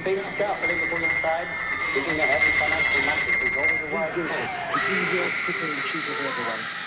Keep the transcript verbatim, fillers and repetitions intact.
Think carefully before you decide. Keeping your head in financial matters is always a wise thing. It's easier, quicker, and cheaper for everyone.